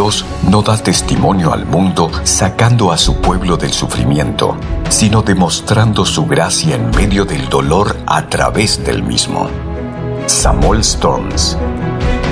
Dios no da testimonio al mundo sacando a su pueblo del sufrimiento, sino demostrando su gracia en medio del dolor a través del mismo. Samuel Storms.